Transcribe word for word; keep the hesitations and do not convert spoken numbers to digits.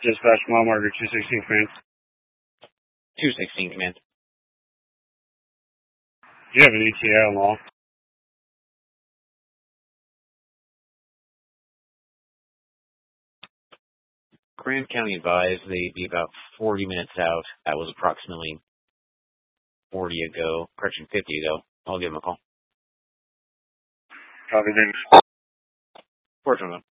Dispatch mile marker two sixteen command. two sixteen command. Do you have an E T A on law? Grant County advised they'd be about forty minutes out. That was approximately forty ago, correction, fifty ago. I'll give them a call. Copy, thanks. Fortunately.